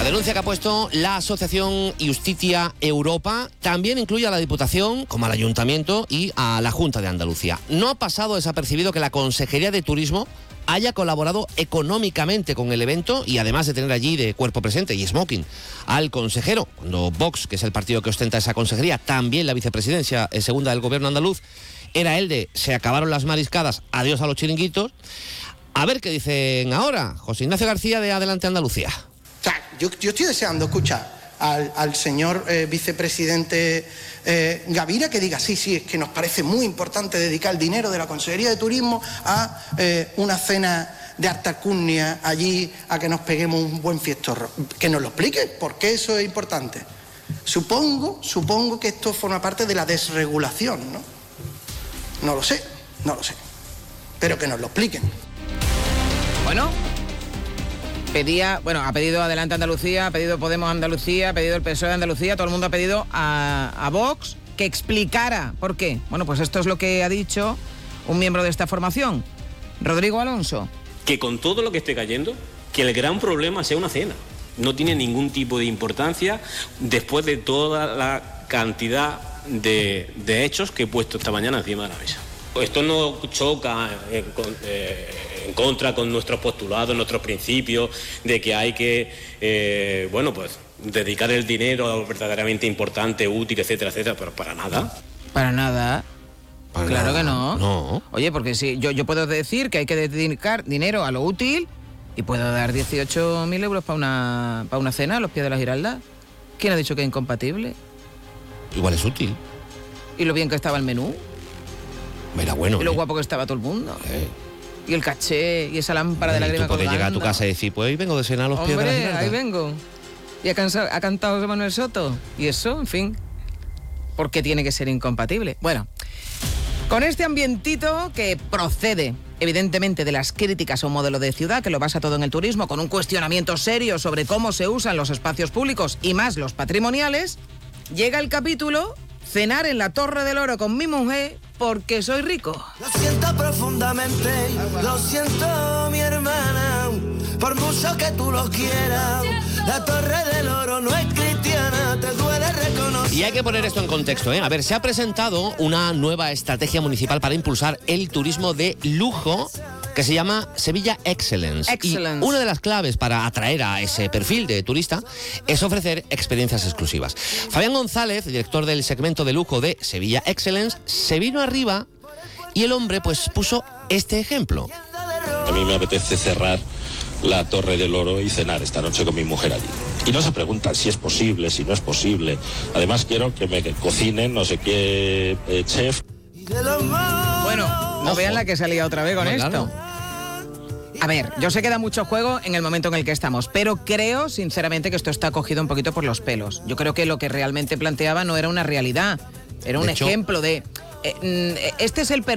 La denuncia que ha puesto la Asociación Justicia Europa también incluye a la Diputación, como al Ayuntamiento y a la Junta de Andalucía. No ha pasado desapercibido que la Consejería de Turismo haya colaborado económicamente con el evento y además de tener allí de cuerpo presente y smoking al consejero, cuando Vox, que es el partido que ostenta esa consejería, también la vicepresidencia segunda del gobierno andaluz, era el de se acabaron las mariscadas, adiós a los chiringuitos. A ver qué dicen ahora. José Ignacio García de Adelante Andalucía. O sea, yo estoy deseando escuchar al señor vicepresidente Gavira que diga, sí, es que nos parece muy importante dedicar el dinero de la Consejería de Turismo a una cena de alta alcurnia allí, a que nos peguemos un buen fiestorro. Que nos lo explique, ¿por qué eso es importante? Supongo que esto forma parte de la desregulación, ¿no? No lo sé, pero que nos lo expliquen. Bueno, ha pedido Adelante Andalucía, ha pedido Podemos Andalucía, ha pedido el PSOE de Andalucía, todo el mundo ha pedido a Vox que explicara por qué. Bueno, pues esto es lo que ha dicho un miembro de esta formación, Rodrigo Alonso. Que con todo lo que esté cayendo, que el gran problema sea una cena. No tiene ningún tipo de importancia después de toda la cantidad de hechos que he puesto esta mañana encima de la mesa. Esto no choca en contra con nuestros postulados, nuestros principios, de que hay que, dedicar el dinero a lo verdaderamente importante, útil, etcétera, pero para nada. Para nada. Claro que no. No. Oye, porque si yo puedo decir que hay que dedicar dinero a lo útil y puedo dar 18.000 euros para una cena a los pies de la Giralda. ¿Quién ha dicho que es incompatible? Igual es útil. ¿Y lo bien que estaba el menú? Era bueno. Y lo guapo que estaba todo el mundo. Y el caché, y esa lámpara de la grima. Tú puedes llegar a tu casa y decir, pues hoy vengo de cenar a los pies de la Giralda. Ahí vengo. Y ha cantado José Manuel Soto. Y eso, en fin, ¿por qué tiene que ser incompatible? Bueno, con este ambientito que procede, evidentemente, de las críticas a un modelo de ciudad que lo basa todo en el turismo, con un cuestionamiento serio sobre cómo se usan los espacios públicos y más los patrimoniales, llega el capítulo cenar en la Torre del Oro con mi mujer porque soy rico. Lo siento profundamente, lo siento mi hermana, por mucho que tú lo quieras, la Torre del Oro no es cristiana, te duele reconocer. Y hay que poner esto en contexto, ¿eh? A ver, se ha presentado una nueva estrategia municipal para impulsar el turismo de lujo que se llama Sevilla Excellence. Y una de las claves para atraer a ese perfil de turista es ofrecer experiencias exclusivas. Fabián González, director del segmento de lujo de Sevilla Excellence, se vino arriba y el hombre pues puso este ejemplo. A mí me apetece cerrar la Torre del Oro y cenar esta noche con mi mujer allí. Y no se preguntan si es posible, si no es posible. Además quiero que me cocinen no sé qué chef. Bueno, no vean la que salía otra vez con esto. Claro. A ver, yo sé que da mucho juego en el momento en el que estamos, pero creo, sinceramente, que esto está cogido un poquito por los pelos. Yo creo que lo que realmente planteaba no era una realidad, era un ejemplo de... este es el